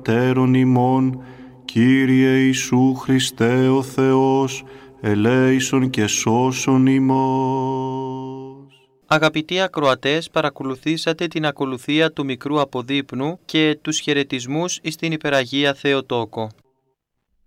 πατέρων ημών, Κύριε Ιησού Χριστέ ο Θεός, ελέησον και σώσον ημάς. Αγαπητοί ακροατές, παρακολουθήσατε την ακολουθία του μικρού αποδείπνου και τους χαιρετισμούς εις την Υπεραγία Θεοτόκο.